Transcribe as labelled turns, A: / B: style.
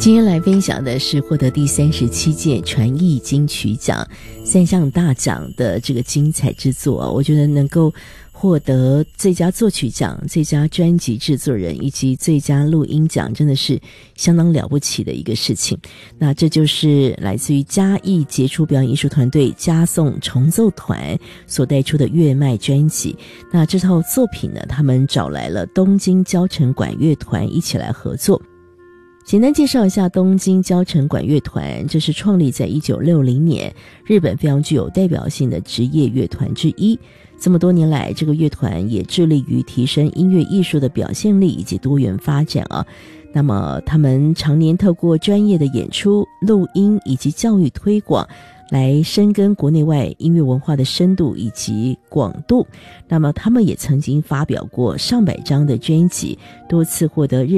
A: 今天来分享的是获得第37届传艺金曲奖3项大奖的这个精彩之作，我觉得能够获得最佳作曲奖、最佳专辑制作人以及最佳录音奖，真的是相当了不起的一个事情。那这就是来自于嘉义杰出表演艺术团队嘉颂重奏团所带出的乐脉专辑。那这套作品呢，他们找来了东京交城管乐团一起来合作。简单介绍一下东京交城管乐团，这是创立在1960年，日本非常具有代表性的职业乐团之一。这么多年来，这个乐团也致力于提升音乐艺术的表现力以及多元发展啊。那么他们常年透过专业的演出、录音以及教育推广，来深耕国内外音乐文化的深度以及广度。那么他们也曾经发表过上百张的专辑，多次获得日